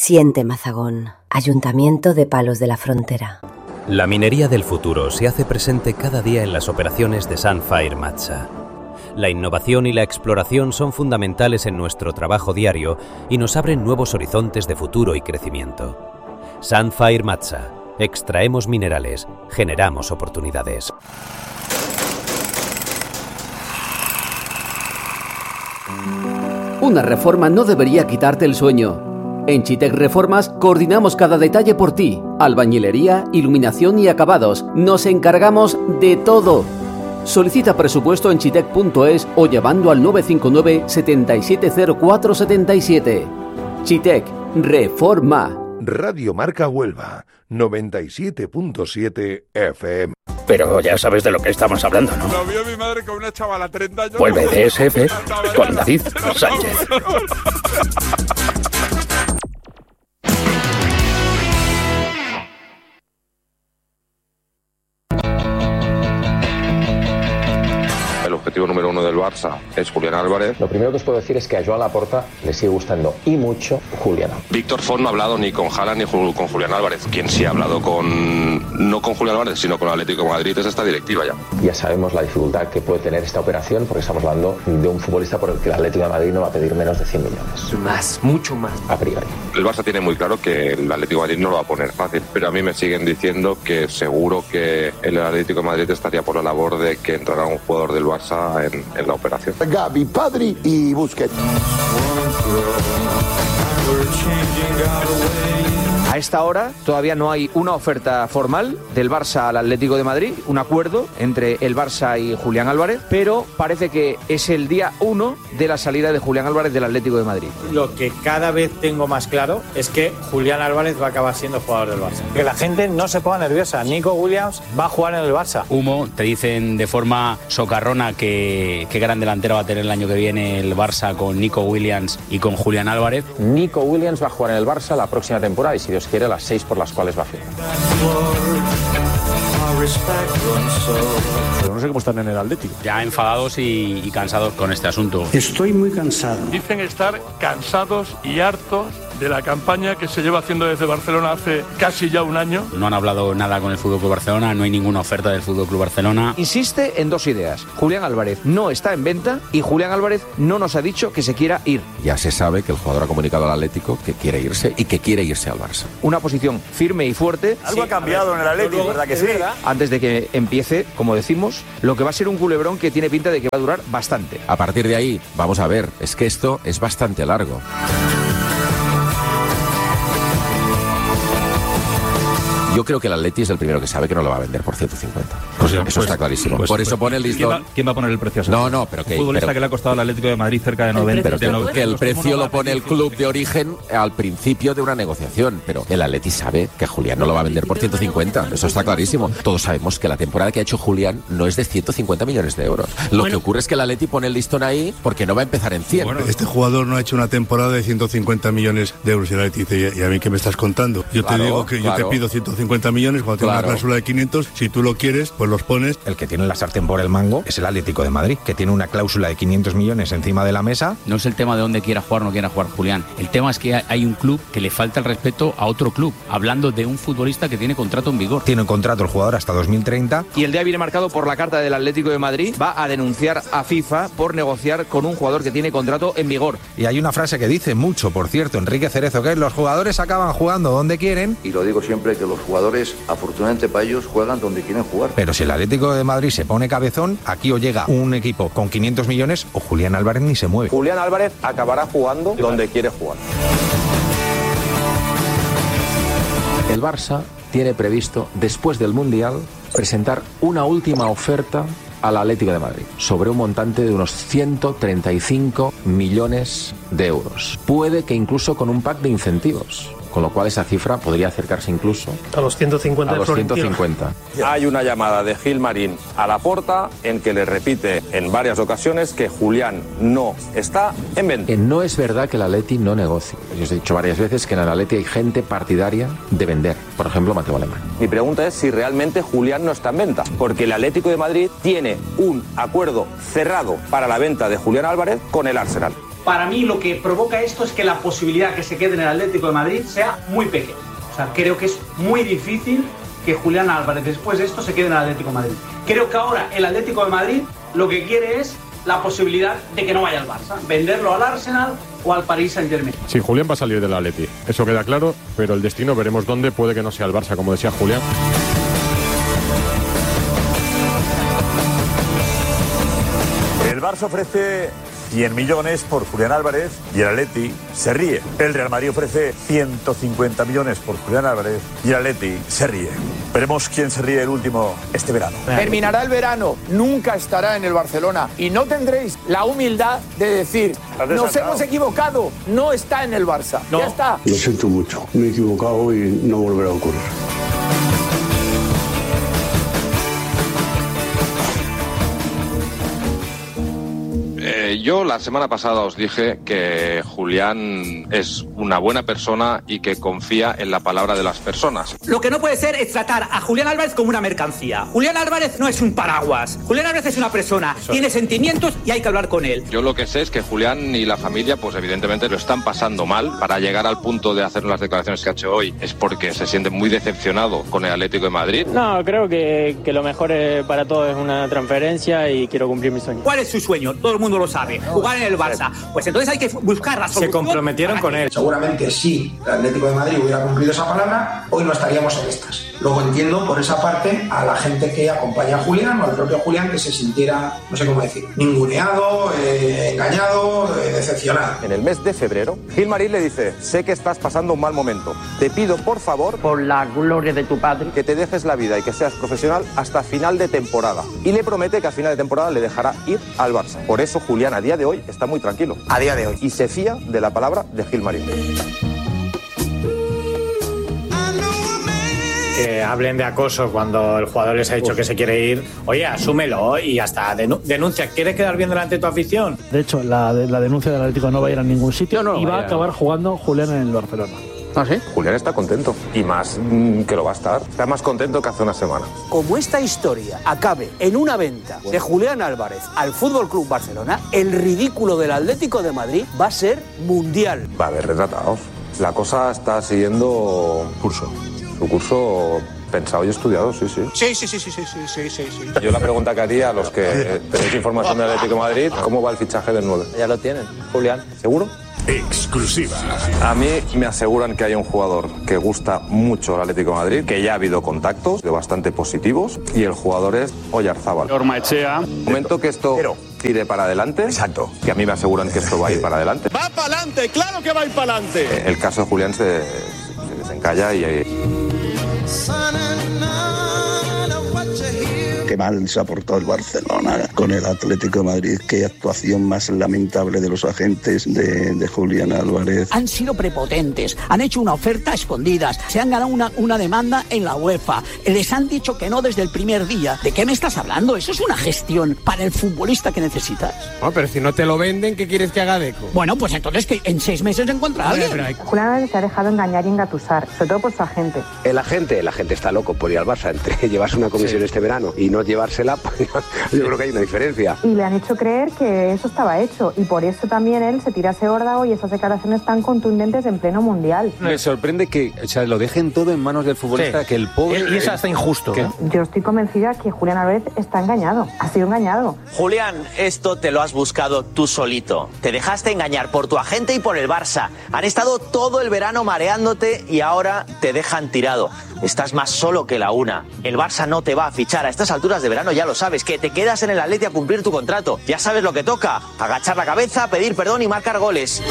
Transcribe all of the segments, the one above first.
Siente Mazagón, Ayuntamiento de Palos de la Frontera. La minería del futuro se hace presente cada día en las operaciones de Sunfire Matsa. La innovación y la exploración son fundamentales en nuestro trabajo diario y nos abren nuevos horizontes de futuro y crecimiento. Sunfire Matsa. Extraemos minerales, generamos oportunidades. Una reforma no debería quitarte el sueño. En Chitec Reformas coordinamos cada detalle por ti. Albañilería, iluminación y acabados. Nos encargamos de todo. Solicita presupuesto en chitec.es o llamando al 959 770477. Chitec Reforma. Radio Marca Huelva, 97.7 FM. Pero ya sabes de lo que estamos hablando, ¿no? Lo vio mi madre con una chavala 30 años. Vuelve DSF con David Sánchez. El objetivo número uno del Barça es Julián Álvarez. Lo primero que os puedo decir es que a Joan Laporta le sigue gustando y mucho Julián. Víctor Font no ha hablado ni con Haaland ni con Julián Álvarez. Quien sí ha hablado no con Julián Álvarez, sino con el Atlético de Madrid es esta directiva ya. Ya sabemos la dificultad que puede tener esta operación porque estamos hablando de un futbolista por el que el Atlético de Madrid no va a pedir menos de 100 millones. Más, mucho más. A priori. El Barça tiene muy claro que el Atlético de Madrid no lo va a poner fácil, pero a mí me siguen diciendo que seguro que el Atlético de Madrid estaría por la labor de que entrara un jugador del Barça en la operación. Gavi, Pedri y Busquets. A esta hora todavía no hay una oferta formal del Barça al Atlético de Madrid, un acuerdo entre el Barça y Julián Álvarez, pero parece que es el día 1 de la salida de Julián Álvarez del Atlético de Madrid. Lo que cada vez tengo más claro es que Julián Álvarez va a acabar siendo jugador del Barça. Que la gente no se ponga nerviosa, Nico Williams va a jugar en el Barça. Humo, te dicen de forma socarrona que qué gran delantero va a tener el año que viene el Barça con Nico Williams y con Julián Álvarez. Nico Williams va a jugar en el Barça la próxima temporada y si Dios quiere las 6 por las cuales va a firmar. Pero no sé cómo están en el Atlético. Ya enfadados y cansados con este asunto. Estoy muy cansado. Dicen estar cansados y hartos de la campaña que se lleva haciendo desde Barcelona hace casi ya un año. No han hablado nada con el FC Barcelona, no hay ninguna oferta del FC Barcelona. Insiste en dos ideas. Julián Álvarez no está en venta y Julián Álvarez no nos ha dicho que se quiera ir. Ya se sabe que el jugador ha comunicado al Atlético que quiere irse y que quiere irse al Barça. Una posición firme y fuerte. Algo ha cambiado en el Atlético, ¿verdad que sí? Antes de que empiece, como decimos, lo que va a ser un culebrón que tiene pinta de que va a durar bastante. A partir de ahí, vamos a ver, es que esto es bastante largo. Yo creo que el Atleti es el primero que sabe que no lo va a vender por 150. Eso está clarísimo. Por eso pone el listón. ¿Quién va a poner el precio? No, pero que... Un futbolista que le ha costado al Atlético de Madrid cerca de 90. Pero que el precio lo pone el club de origen al principio de una negociación. Pero el Atleti sabe que Julián no lo va a vender por 150. Eso está clarísimo. Todos sabemos que la temporada que ha hecho Julián no es de 150 millones de euros. Lo que ocurre es que el Atleti pone el listón ahí porque no va a empezar en 100. Bueno, este jugador no ha hecho una temporada de 150 millones de euros. Y el Atleti dice, ¿y a mí qué me estás contando? Yo te digo que yo te pido 150 millones cuando una cláusula de 500, si tú lo quieres, pues los pones. El que tiene la sartén por el mango es el Atlético de Madrid, que tiene una cláusula de 500 millones encima de la mesa. No es el tema de dónde quiera jugar o no quiera jugar Julián. El tema es que hay un club que le falta el respeto a otro club, hablando de un futbolista que tiene contrato en vigor. Tiene un contrato el jugador hasta 2030. Y el día viene marcado por la carta del Atlético de Madrid. Va a denunciar a FIFA por negociar con un jugador que tiene contrato en vigor. Y hay una frase que dice mucho, por cierto, Enrique Cerezo, que es: los jugadores acaban jugando donde quieren. Y lo digo siempre, que los jugadores, afortunadamente para ellos, juegan donde quieren jugar. Pero si el Atlético de Madrid se pone cabezón, aquí o llega un equipo con 500 millones o Julián Álvarez ni se mueve. Julián Álvarez acabará jugando donde quiere jugar. El Barça tiene previsto, después del Mundial, presentar una última oferta al Atlético de Madrid sobre un montante de unos 135 millones de euros. Puede que incluso con un pack de incentivos, con lo cual esa cifra podría acercarse incluso a los 150. A los 150. Hay una llamada de Gil Marín a Laporta en que le repite en varias ocasiones que Julián no está en venta. No es verdad que el Atleti no negocie. Yo os he dicho varias veces que en el Atleti hay gente partidaria de vender. Por ejemplo, Mateo Alemán. Mi pregunta es si realmente Julián no está en venta, porque el Atlético de Madrid tiene un acuerdo cerrado para la venta de Julián Álvarez con el Arsenal. para mí lo que provoca esto es que la posibilidad que se quede en el Atlético de Madrid sea muy pequeña. O sea, creo que es muy difícil que Julián Álvarez después de esto se quede en el Atlético de Madrid. Creo que ahora el Atlético de Madrid lo que quiere es la posibilidad de que no vaya al Barça, venderlo al Arsenal o al Paris Saint-Germain. Sí, Julián va a salir del Atleti, eso queda claro, pero el destino veremos dónde, puede que no sea el Barça, como decía Julián. El Barça ofrece 100 millones por Julián Álvarez y el Atleti se ríe. El Real Madrid ofrece 150 millones por Julián Álvarez y el Atleti se ríe. Veremos quién se ríe el último este verano. Terminará el verano, nunca estará en el Barcelona y no tendréis la humildad de decir nos hemos equivocado, no está en el Barça. No. Ya está. Lo siento mucho, me he equivocado y no volverá a ocurrir. Yo la semana pasada os dije que Julián es una buena persona y que confía en la palabra de las personas. Lo que no puede ser es tratar a Julián Álvarez como una mercancía. Julián Álvarez no es un paraguas. Julián Álvarez es una persona, tiene sentimientos y hay que hablar con él. Yo lo que sé es que Julián y la familia, pues evidentemente lo están pasando mal. Para llegar al punto de hacer las declaraciones que ha hecho hoy es porque se siente muy decepcionado con el Atlético de Madrid. No, creo que lo mejor para todos es una transferencia y quiero cumplir mi sueño. ¿Cuál es su sueño? Todo el mundo lo sabe. Jugar en el Barça. Pues entonces hay que buscar la solución. Se comprometieron con él. Seguramente si el Atlético de Madrid hubiera cumplido esa palabra, hoy no estaríamos en estas. Luego entiendo por esa parte a la gente que acompaña a Julián o al propio Julián que se sintiera, no sé cómo decir, ninguneado, engañado, decepcionado. En el mes de febrero, Gilmarín le dice: sé que estás pasando un mal momento. Te pido, por favor, por la gloria de tu padre, que te dejes la vida y que seas profesional hasta final de temporada. Y le promete que a final de temporada le dejará ir al Barça. Por eso Julián a día de hoy está muy tranquilo. A día de hoy. Y se fía de la palabra de Gilmarín. Que hablen de acoso cuando el jugador les ha dicho que se quiere ir, oye, asúmelo y hasta denuncia. ¿Quieres quedar bien delante de tu afición? De hecho, la denuncia del Atlético no va a ir a ningún sitio y va a acabar jugando Julián en el Barcelona. ¿Ah, sí? Julián está contento. Y más que lo va a estar. Está más contento que hace una semana. Como esta historia acabe en una venta de Julián Álvarez al FC Barcelona, el ridículo del Atlético de Madrid va a ser mundial. Va a haber retratados. La cosa está siguiendo su curso pensado y estudiado, sí. Sí. Yo la pregunta que haría a los que tenéis información del Atlético de Madrid, ¿cómo va el fichaje del 9? Ya lo tienen. Julián, ¿seguro? Exclusiva. A mí me aseguran que hay un jugador que gusta mucho al Atlético de Madrid, que ya ha habido contactos bastante positivos, y el jugador es Oyarzábal. Ormaechea. Momento que esto tire para adelante. Exacto. Que a mí me aseguran que esto va a ir para adelante. ¡Va para adelante! ¡Claro que va a ir para adelante! El caso de Julián se desencalla y... Qué mal se ha portado el Barcelona con el Atlético de Madrid. Qué actuación más lamentable de los agentes de Julián Álvarez. Han sido prepotentes, han hecho una oferta a escondidas, se han ganado una demanda en la UEFA, les han dicho que no desde el primer día. ¿De qué me estás hablando? Eso es una gestión para el futbolista que necesitas. No, pero si no te lo venden, ¿qué quieres que haga Deco? Bueno, pues entonces que en 6 meses encuentra a alguien. Julián Álvarez se ha dejado engañar y engatusar, sobre todo por su agente. El agente está loco por ir al Barça, entre llevarse una comisión este verano y no llevársela, yo creo que hay una diferencia. Y le han hecho creer que eso estaba hecho y por eso también él se tira ese órdago y esas declaraciones tan contundentes en pleno mundial. Me sorprende que lo dejen todo en manos del futbolista, que el pobre... Y eso hasta injusto. Yo estoy convencida que Julián Álvarez está engañado, ha sido engañado. Julián, esto te lo has buscado tú solito. Te dejaste engañar por tu agente y por el Barça. Han estado todo el verano mareándote y ahora te dejan tirado. Estás más solo que la una. El Barça no te va a fichar. A estas alturas de verano ya lo sabes, que te quedas en el Atleti a cumplir tu contrato. Ya sabes lo que toca. Agachar la cabeza, pedir perdón y marcar goles.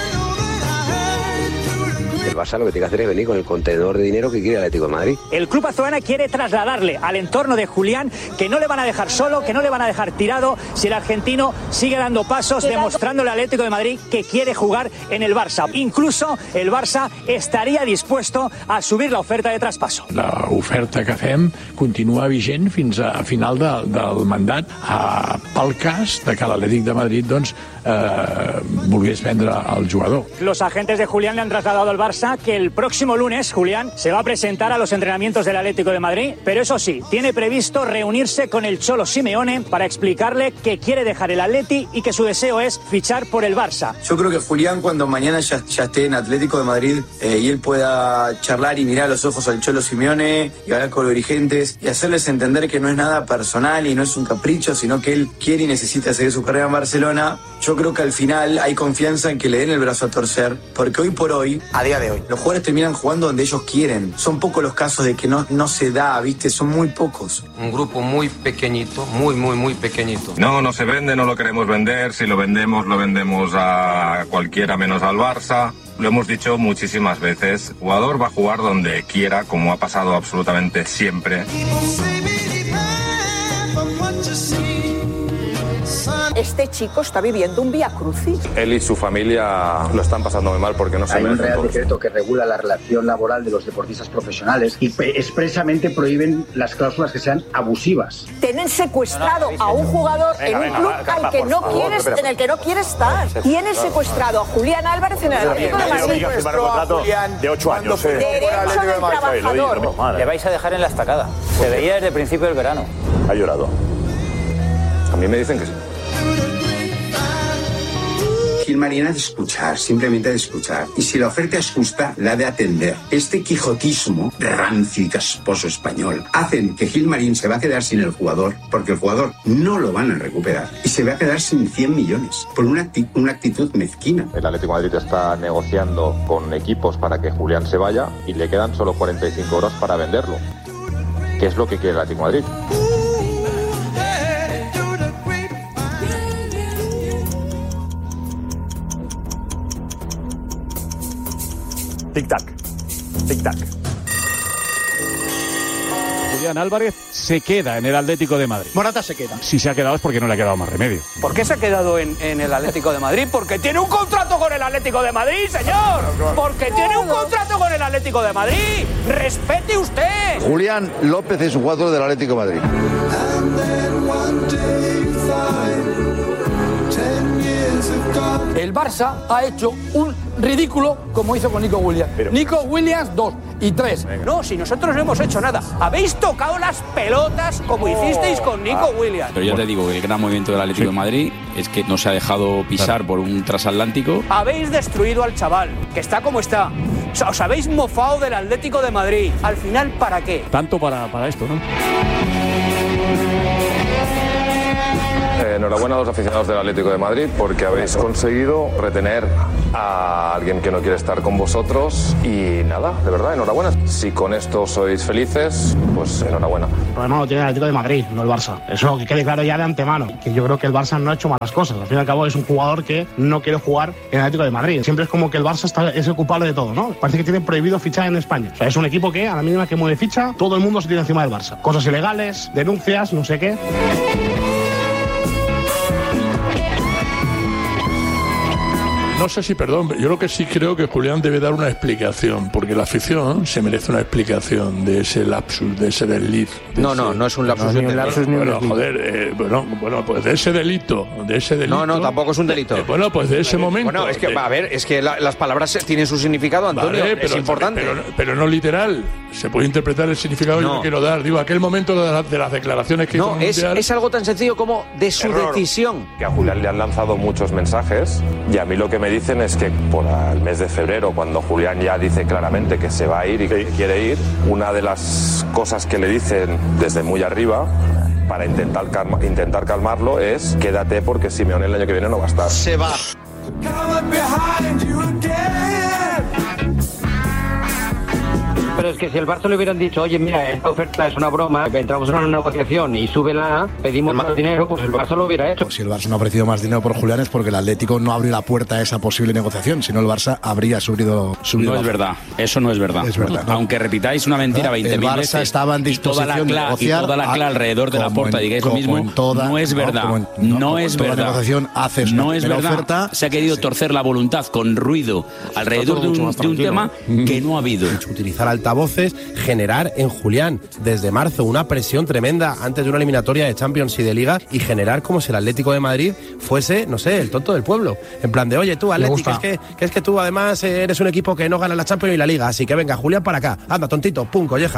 El Barça lo que tiene que hacer es venir con el contenedor de dinero que quiere el Atlético de Madrid. El club azulgrana quiere trasladarle al entorno de Julián que no le van a dejar solo, que no le van a dejar tirado si el argentino sigue dando pasos, demostrándole al Atlético de Madrid que quiere jugar en el Barça. Incluso el Barça estaria dispuesto a subir la oferta de traspaso. La oferta que fem continua vigent fins a final del mandat, pel cas de que l'Atlètic de Madrid volgués vendre al jugador. Los agentes de Julián le han trasladado al Barça que el próximo lunes Julián se va a presentar a los entrenamientos del Atlético de Madrid, pero eso sí, tiene previsto reunirse con el Cholo Simeone para explicarle que quiere dejar el Atleti y que su deseo es fichar por el Barça. Yo creo que Julián, cuando mañana ya esté en Atlético de Madrid y él pueda charlar y mirar a los ojos al Cholo Simeone y hablar con los dirigentes y hacerles entender que no es nada personal y no es un capricho, sino que él quiere y necesita seguir su carrera en Barcelona, yo creo que al final hay confianza en que le den el brazo a torcer, porque hoy por hoy, a día de hoy, los jugadores terminan jugando donde ellos quieren. Son pocos los casos de que no se da, ¿viste? Son muy pocos. Un grupo muy pequeñito, muy pequeñito. No se vende, no lo queremos vender. Si lo vendemos a cualquiera menos al Barça. Lo hemos dicho muchísimas veces. El jugador va a jugar donde quiera, como ha pasado absolutamente siempre. Este chico está viviendo un vía crucis. Él y su familia lo están pasando muy mal porque no se Hay un merecen Real todos. Decreto que regula la relación laboral de los deportistas profesionales y expresamente prohíben las cláusulas que sean abusivas. Tienen secuestrado a un jugador en un club en el que no quiere estar. Tienen secuestrado a Julián Álvarez en el Atlético de Madrid. De 8 años. Derecho del trabajador. Le vais a dejar en la estacada. Se veía desde el principio del verano. Ha llorado. A mí me dicen que sí. Gilmarín ha de escuchar, simplemente ha de escuchar. Y si la oferta es justa, la ha de atender. Este quijotismo rancio y casposo español hacen que Gilmarín se va a quedar sin el jugador, porque el jugador no lo van a recuperar. Y se va a quedar sin 100 millones, por una actitud mezquina. El Atlético de Madrid está negociando con equipos para que Julián se vaya y le quedan solo 45 horas para venderlo. ¿Qué es lo que quiere el Atlético de Madrid? Tic-tac. Tic-tac. Julián Álvarez se queda en el Atlético de Madrid. Morata se queda. Si se ha quedado es porque no le ha quedado más remedio. ¿Por qué se ha quedado en el Atlético de Madrid? Porque tiene un contrato con el Atlético de Madrid, señor. Porque tiene un contrato con el Atlético de Madrid. Respete usted. Julián López es jugador del Atlético de Madrid. El Barça ha hecho un ridículo como hizo con Nico Williams. Nico Williams 2 y 3. No, si nosotros no hemos hecho nada. Habéis tocado las pelotas como hicisteis con Nico Williams. Pero ya te digo que el gran movimiento del Atlético de Madrid es que no se ha dejado pisar por un transatlántico. Habéis destruido al chaval, que está como está. Os habéis mofado del Atlético de Madrid. Al final, ¿para qué? Tanto para esto, ¿no? Enhorabuena a los aficionados del Atlético de Madrid porque habéis conseguido retener a alguien que no quiere estar con vosotros y nada, de verdad, enhorabuena. Si con esto sois felices, pues enhorabuena. El problema lo tiene el Atlético de Madrid, no el Barça. Eso que quede claro ya de antemano. Que yo creo que el Barça no ha hecho malas cosas. Al fin y al cabo es un jugador que no quiere jugar en el Atlético de Madrid. Siempre es como que el Barça es el culpable de todo, ¿no? Parece que tiene prohibido fichar en España. O sea, es un equipo que a la mínima que mueve ficha, todo el mundo se tira encima del Barça. Cosas ilegales, denuncias, no sé qué. No sé si, perdón, yo lo que sí creo que Julián debe dar una explicación, porque la afición se merece una explicación de ese lapsus, de ese delito. No es un lapsus. Bueno, pues de ese delito. No, tampoco es un delito. Bueno, pues de ese momento. Bueno, es que, las palabras tienen su significado, Antonio, vale, es importante. Pero no literal. Se puede interpretar el significado que yo quiero dar. Digo, aquel momento de las declaraciones que hizo hizo es algo tan sencillo como de su decisión. Que a Julián le han lanzado muchos mensajes y a mí lo que me dicen es que por el mes de febrero, cuando Julián ya dice claramente que se va a ir y que quiere ir, una de las cosas que le dicen desde muy arriba para intentar calmarlo es: quédate porque Simeone el año que viene no va a estar. Se va. Pero es que si el Barça le hubieran dicho, oye, mira, esta oferta es una broma, entramos en una negociación y súbela, pedimos más dinero, pues el Barça lo hubiera hecho. Si el Barça no ha ofrecido más dinero por Julián es porque el Atlético no abrió la puerta a esa posible negociación, si no el Barça habría subido. No es verdad, eso no es verdad. Es verdad, ¿no? Aunque repitáis una mentira 20.000 veces, estaba en disposición de negociar, y toda la CLA alrededor de la puerta digáis lo mismo, no es verdad. No es verdad. Negociación haces no es verdad. Oferta, se ha querido torcer la voluntad con ruido alrededor de un tema que no ha habido. Utilizar altavoz altavoces, generar en Julián desde marzo una presión tremenda antes de una eliminatoria de Champions y de Liga y generar como si el Atlético de Madrid fuese, no sé, el tonto del pueblo. En plan de, oye tú, Atlético, que es que tú además eres un equipo que no gana la Champions y la Liga, así que venga, Julián para acá. Anda, tontito, pum, colleja.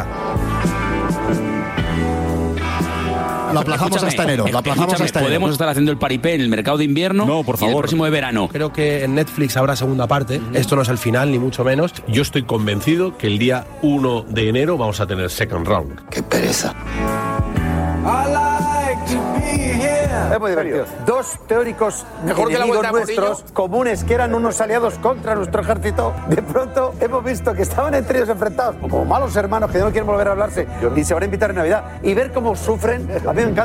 Lo aplazamos hasta enero. Podemos estar haciendo el paripé en el mercado de invierno. No, por favor. Y el próximo de verano. Creo que en Netflix habrá segunda parte. Esto no es el final, ni mucho menos. Yo estoy convencido que el día 1 de enero vamos a tener second round. Qué pereza. Es muy divertido. Dos teóricos Mejor que la enemigos vuelta, nuestros comunes que eran unos aliados contra nuestro ejército, de pronto hemos visto que estaban entre ellos enfrentados como malos hermanos que no quieren volver a hablarse y se van a invitar en Navidad y ver cómo sufren. A mí me encanta.